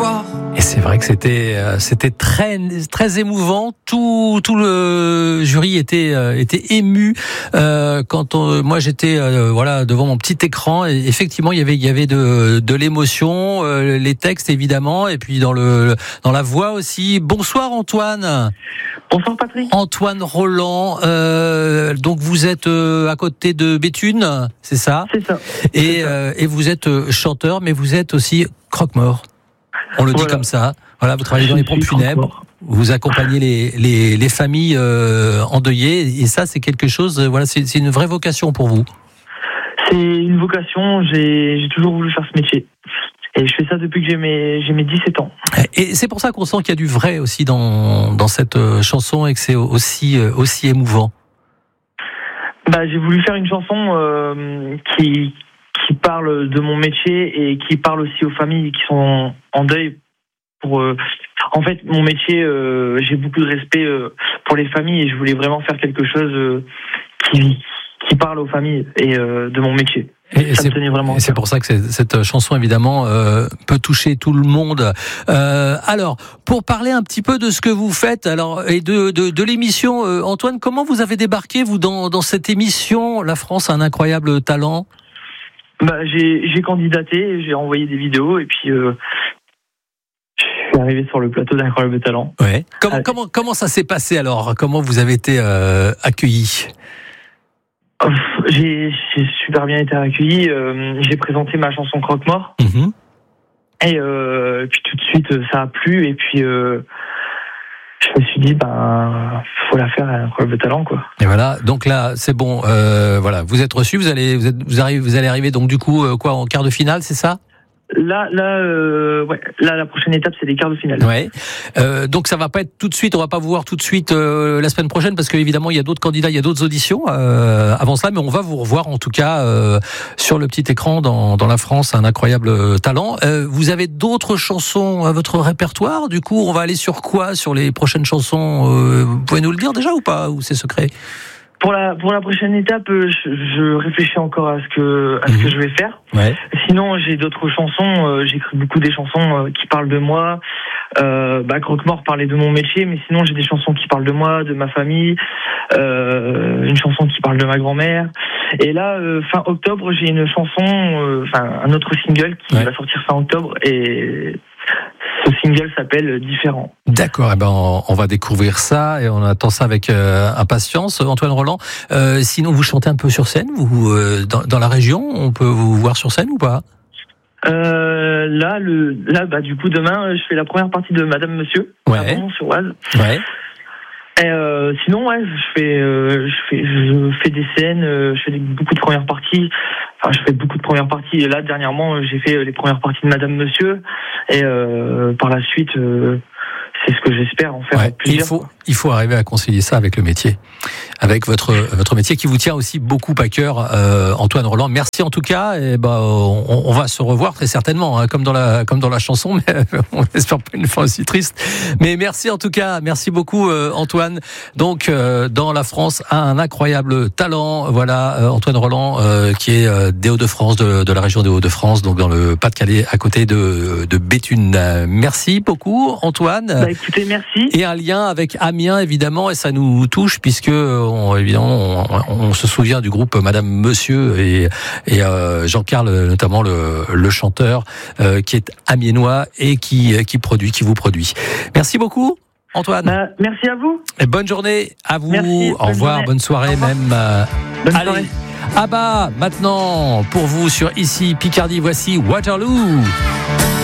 encore. Et c'est vrai que c'était très émouvant. Tout le jury était ému quand moi j'étais devant mon petit écran. Et effectivement, il y avait de l'émotion, les textes évidemment, et puis dans la voix aussi. Bonsoir Antoine. Bonsoir Patrick. Antoine Roland. Donc vous êtes à côté de Béthune, c'est ça ? C'est ça. Et vous êtes chanteur, mais vous êtes aussi croque-mort. On le dit comme ça. Voilà, vous travaillez dans les pompes funèbres. Vous accompagnez les familles endeuillées. Et ça, c'est quelque chose. Voilà, c'est une vraie vocation pour vous. C'est une vocation. J'ai toujours voulu faire ce métier. Et je fais ça depuis que j'ai mes 17 ans. Et c'est pour ça qu'on sent qu'il y a du vrai aussi dans cette chanson et que c'est aussi émouvant. J'ai voulu faire une chanson qui parle de mon métier et qui parle aussi aux familles qui sont en deuil. En fait, mon métier, j'ai beaucoup de respect pour les familles et je voulais vraiment faire quelque chose qui parle aux familles et de mon métier. Et c'est pour ça que cette chanson, évidemment, peut toucher tout le monde. Alors, pour parler un petit peu de ce que vous faites, et de l'émission, Antoine, comment vous avez débarqué, vous, dans cette émission, La France a un incroyable talent ? J'ai candidaté, j'ai envoyé des vidéos, et puis je suis arrivé sur le plateau d'Incroyable Talent. Ouais. Comment ça s'est passé, alors ? Comment vous avez été accueilli ? J'ai super bien été accueilli. J'ai présenté ma chanson Croque-Mort. Mm-hmm. Et puis tout de suite, ça a plu. Et puis, je me suis dit, faut la faire à Incroyable Talent, quoi. Et voilà. Donc là, c'est bon. Voilà. Vous êtes reçu. Vous allez arriver. Donc du coup, en quart de finale, c'est ça ? Là, la prochaine étape, c'est les quarts de finale. Ouais. Donc ça va pas être tout de suite. On va pas vous voir tout de suite la semaine prochaine parce qu'évidemment il y a d'autres candidats, il y a d'autres auditions avant cela, mais on va vous revoir en tout cas sur le petit écran dans La France, un incroyable talent. Vous avez d'autres chansons à votre répertoire ? Du coup, on va aller sur quoi ? Sur les prochaines chansons, vous pouvez nous le dire déjà ou pas ? Ou c'est secret ? Pour la prochaine étape, je réfléchis encore à ce que je vais faire. Ouais. Sinon, j'ai d'autres chansons. J'écris beaucoup des chansons qui parlent de moi. Croque-Mort parlait de mon métier, mais sinon j'ai des chansons qui parlent de moi, de ma famille. Une chanson qui parle de ma grand-mère. Et là, fin octobre, j'ai une chanson, un autre single qui va sortir fin octobre et ce single s'appelle Différent. D'accord, on va découvrir ça et on attend ça avec impatience. Antoine Roland, sinon vous chantez un peu sur scène, vous dans la région, on peut vous voir sur scène ou pas ? Du coup demain, je fais la première partie de Madame Monsieur, à Bourbon-sur-Oise. Ouais. Et sinon, je fais des scènes, je fais beaucoup de premières parties. Enfin, je fais beaucoup de premières parties. Et là, dernièrement, j'ai fait les premières parties de Madame Monsieur. Et par la suite, c'est ce que j'espère en faire plusieurs. Il faut arriver à concilier ça avec le métier, avec votre métier qui vous tient aussi beaucoup à cœur, Antoine Roland. Merci en tout cas. Et on va se revoir très certainement, hein, comme dans la chanson, mais on espère pas une fin aussi triste. Mais merci en tout cas, merci beaucoup Antoine. Donc dans La France a un incroyable talent. Voilà Antoine Roland qui est des Hauts-de-France, de la région des Hauts-de-France, donc dans le Pas-de-Calais, à côté de Béthune. Merci beaucoup Antoine. Écoutez, merci. Et un lien avec Amiens évidemment, et ça nous touche puisque on se souvient du groupe Madame Monsieur et Jean-Carl notamment le chanteur qui est amiénois et qui vous produit. Merci beaucoup Antoine. Merci à vous. Et bonne journée à vous. Merci, au revoir, journée. Bonne soirée même. Bonne soirée. Maintenant pour vous sur Ici Picardie, voici Waterloo.